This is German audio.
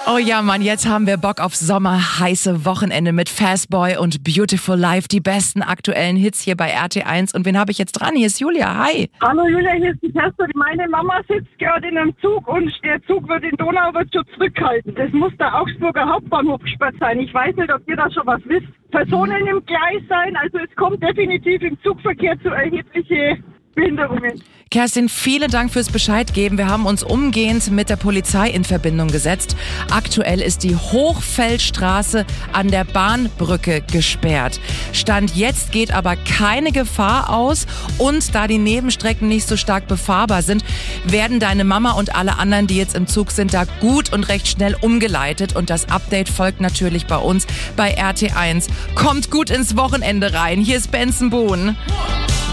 Oh ja, Mann, jetzt haben wir Bock auf sommerheiße Wochenende mit Fastboy und Beautiful Life. Die besten aktuellen Hits hier bei RT1. Und wen habe ich jetzt dran? Hier ist Julia. Hi. Hallo Julia, hier ist die Kerstin. Meine Mama sitzt gerade in einem Zug und der Zug wird in Donau schon zurückhalten. Das muss der Augsburger Hauptbahnhof gesperrt sein. Ich weiß nicht, ob ihr da schon was wisst. Personen im Gleis sein, also es kommt definitiv im Zugverkehr zu erheblichen Behinderungen. Kerstin, vielen Dank fürs Bescheid geben. Wir haben uns umgehend mit der Polizei in Verbindung gesetzt. Aktuell ist die Hochfeldstraße an der Bahnbrücke gesperrt. Stand jetzt geht aber keine Gefahr aus. Und da die Nebenstrecken nicht so stark befahrbar sind, werden deine Mama und alle anderen, die jetzt im Zug sind, da gut und recht schnell umgeleitet. Und das Update folgt natürlich bei uns bei RT1. Kommt gut ins Wochenende rein. Hier ist Benson Boone.